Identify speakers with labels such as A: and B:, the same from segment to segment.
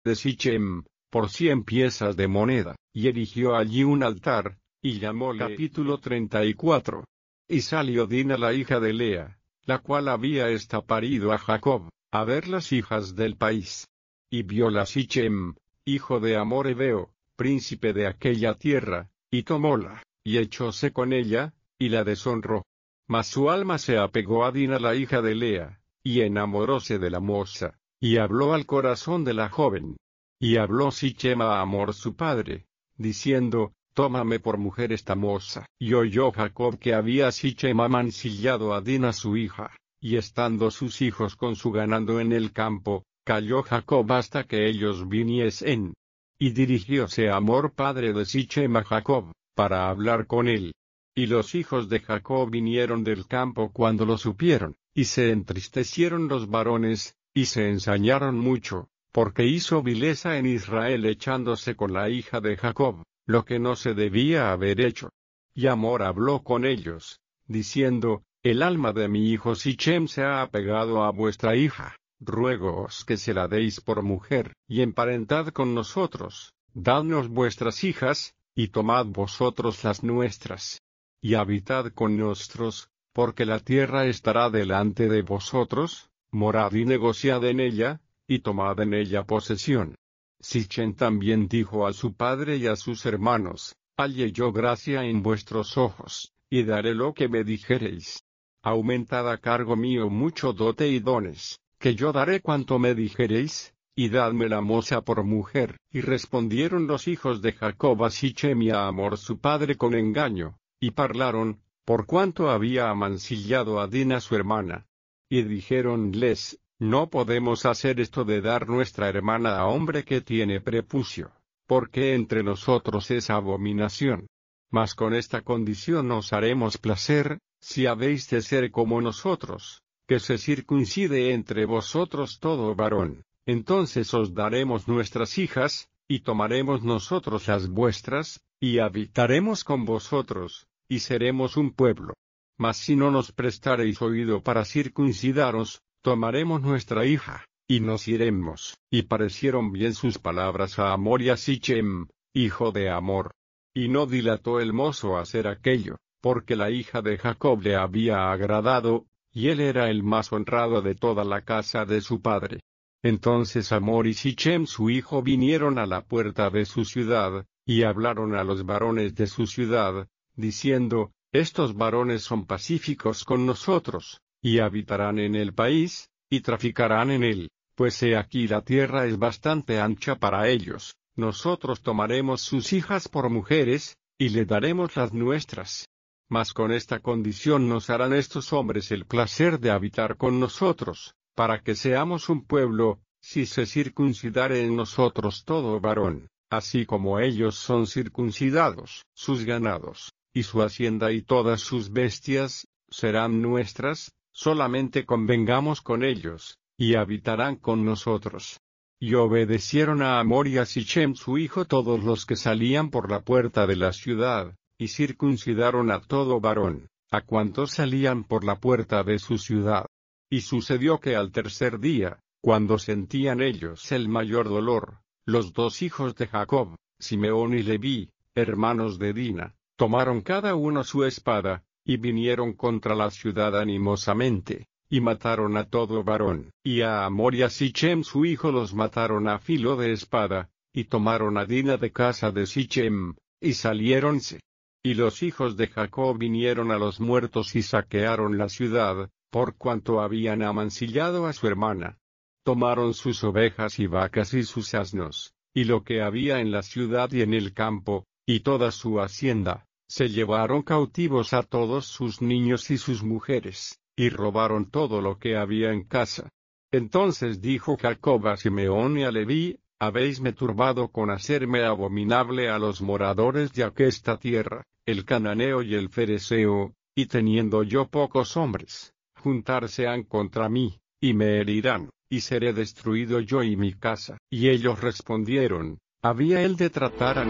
A: de Sichem, por 100 piezas de moneda, y erigió allí un altar, y llamóle. Capítulo 34. Y salió Dina la hija de Lea, la cual había parido a Jacob, a ver las hijas del país. Y viola Sichem, hijo de Hamor Heveo, príncipe de aquella tierra, y tomóla, y echóse con ella, y la deshonró. Mas su alma se apegó a Dina la hija de Lea, y enamoróse de la moza, y habló al corazón de la joven. Y habló Sichem a Hamor su padre, diciendo, tómame por mujer esta moza. Y oyó Jacob que había Sichem amancillado a Dina su hija, y estando sus hijos con su ganado en el campo, calló Jacob hasta que ellos viniesen. Y dirigióse Hamor padre de Sichem a Jacob, para hablar con él. Y los hijos de Jacob vinieron del campo cuando lo supieron, y se entristecieron los varones, y se ensañaron mucho, porque hizo vileza en Israel echándose con la hija de Jacob, lo que no se debía haber hecho. Y Hamor habló con ellos, diciendo, el alma de mi hijo Sichem se ha apegado a vuestra hija, ruégoos que se la deis por mujer, y emparentad con nosotros, dadnos vuestras hijas, y tomad vosotros las nuestras. Y habitad con nosotros, porque la tierra estará delante de vosotros, morad y negociad en ella, y tomad en ella posesión. Sichem también dijo a su padre y a sus hermanos, halle yo gracia en vuestros ojos, y daré lo que me dijereis. Aumentad a cargo mío mucho dote y dones, que yo daré cuanto me dijereis, y dadme la moza por mujer. Y respondieron los hijos de Jacob a Sichem y a Hamor su padre con engaño, y parlaron, por cuanto había amancillado a Dina su hermana. Y dijéronles, no podemos hacer esto de dar nuestra hermana a hombre que tiene prepucio, porque entre nosotros es abominación. Mas con esta condición os haremos placer, si habéis de ser como nosotros, que se circuncide entre vosotros todo varón, entonces os daremos nuestras hijas, y tomaremos nosotros las vuestras, y habitaremos con vosotros, y seremos un pueblo. Mas si no nos prestareis oído para circuncidaros, tomaremos nuestra hija, y nos iremos. Y parecieron bien sus palabras a Hamor y a Sichem, hijo de Hamor. Y no dilató el mozo a hacer aquello, porque la hija de Jacob le había agradado, y él era el más honrado de toda la casa de su padre. Entonces Hamor y Sichem su hijo vinieron a la puerta de su ciudad, y hablaron a los varones de su ciudad, diciendo, estos varones son pacíficos con nosotros, y habitarán en el país, y traficarán en él, pues he aquí la tierra es bastante ancha para ellos, nosotros tomaremos sus hijas por mujeres, y le daremos las nuestras. Mas con esta condición nos harán estos hombres el placer de habitar con nosotros, para que seamos un pueblo, si se circuncidare en nosotros todo varón, así como ellos son circuncidados. Sus ganados, y su hacienda y todas sus bestias, serán nuestras, solamente convengamos con ellos, y habitarán con nosotros. Y obedecieron a Hamor y a Sichem su hijo todos los que salían por la puerta de la ciudad, y circuncidaron a todo varón, a cuantos salían por la puerta de su ciudad. Y sucedió que al tercer día, cuando sentían ellos el mayor dolor, los dos hijos de Jacob, Simeón y Leví, hermanos de Dina, tomaron cada uno su espada, y vinieron contra la ciudad animosamente, y mataron a todo varón. Y a Hamor y a Sichem su hijo los mataron a filo de espada, y tomaron a Dina de casa de Sichem, y saliéronse. Y los hijos de Jacob vinieron a los muertos y saquearon la ciudad, por cuanto habían amancillado a su hermana. Tomaron sus ovejas y vacas y sus asnos, y lo que había en la ciudad y en el campo, y toda su hacienda, se llevaron cautivos a todos sus niños y sus mujeres, y robaron todo lo que había en casa. Entonces dijo Jacob a Simeón y a Leví, habéisme turbado con hacerme abominable a los moradores de aquesta tierra, el cananeo y el fereceo, y teniendo yo pocos hombres, juntarse han contra mí, y me herirán, y seré destruido yo y mi casa. Y ellos respondieron, ¿había él de tratar a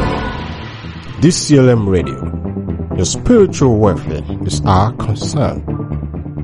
B: DCLM Radio. Your spiritual welfare is our concern.